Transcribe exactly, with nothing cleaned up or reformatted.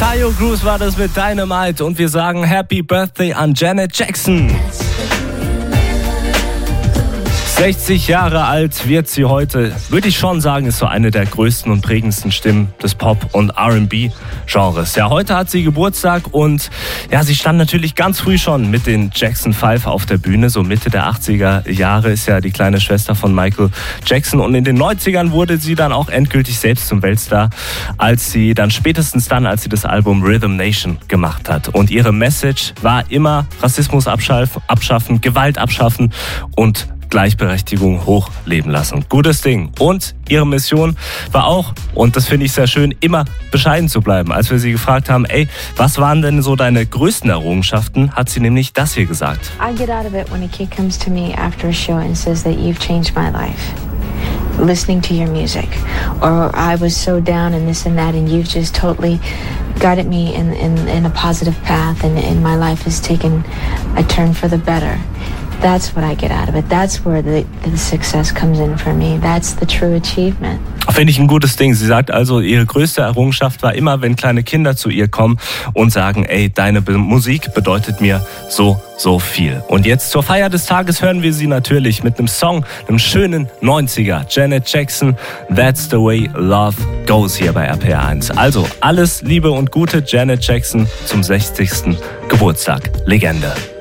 Taio Cruz war das mit Dynamite und wir sagen Happy Birthday an Janet Jackson. sechzig Jahre alt wird sie heute, würde ich schon sagen, ist so eine der größten und prägendsten Stimmen des Pop- und R and B-Genres. Ja, heute hat sie Geburtstag und ja, sie stand natürlich ganz früh schon mit den Jackson Five auf der Bühne. So Mitte der achtziger Jahre ist ja die kleine Schwester von Michael Jackson und in den neunzigern wurde sie dann auch endgültig selbst zum Weltstar, als sie dann spätestens dann, als sie das Album Rhythm Nation gemacht hat. Und ihre Message war immer Rassismus abschaffen, Gewalt abschaffen und Gleichberechtigung hochleben lassen. Gutes Ding. Und ihre Mission war auch, und das finde ich sehr schön, immer bescheiden zu bleiben. Als wir sie gefragt haben, ey, was waren denn so deine größten Errungenschaften, hat sie nämlich das hier gesagt. I get out of it when a kid comes to me after a show and says that you've changed my life. Listening to your music. Or I was so down and this and that and you've just totally guided me in, in, in a positive path and, and my life has taken a turn for the better. That's what I get out of it. That's where the, the success comes in for me. That's the true achievement. Finde ich ein gutes Ding. Sie sagt also, ihre größte Errungenschaft war immer, wenn kleine Kinder zu ihr kommen und sagen, ey, deine Be- Musik bedeutet mir so, so viel. Und jetzt zur Feier des Tages hören wir sie natürlich mit einem Song, einem schönen neunziger. Janet Jackson, That's the Way Love Goes hier bei R P R eins. Also alles Liebe und Gute, Janet Jackson zum sechzigsten Geburtstag. Legende.